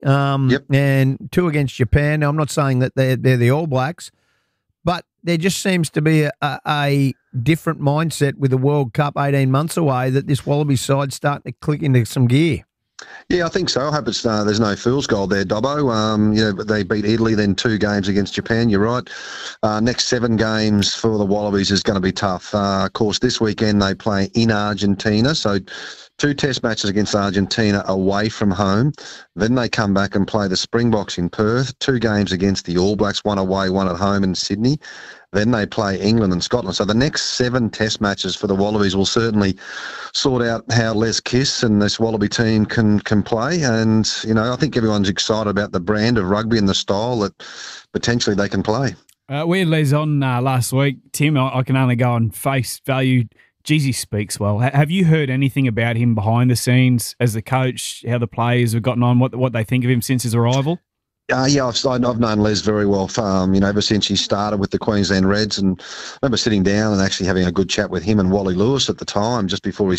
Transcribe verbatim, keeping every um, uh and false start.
um, Yep. and two against Japan. Now, I'm not saying that they're, they're the All Blacks, but there just seems to be a, a, a different mindset with the World Cup eighteen months away that this Wallaby side's starting to click into some gear. Yeah, I think so. I hope it's uh, there's no fool's gold there, Dobbo. Um, you know, but they beat Italy, then two games against Japan. You're right. Uh, next seven games for the Wallabies is going to be tough. Uh, of course, this weekend they play in Argentina, so two test matches against Argentina away from home. Then they come back and play the Springboks in Perth. Two games against the All Blacks, one away, one at home in Sydney. Then they play England and Scotland. So the next seven test matches for the Wallabies will certainly sort out how Les Kiss and this Wallaby team can can play. And, you know, I think everyone's excited about the brand of rugby and the style that potentially they can play. Uh, we had Les on uh, last week. Tim, I, I can only go on face value. Jeezy speaks well. H- have you heard anything about him behind the scenes as the coach, how the players have gotten on, what what they think of him since his arrival? Uh, yeah, I've, I've known Les very well, um, you know, ever since he started with the Queensland Reds. And I remember sitting down and actually having a good chat with him and Wally Lewis at the time, just before he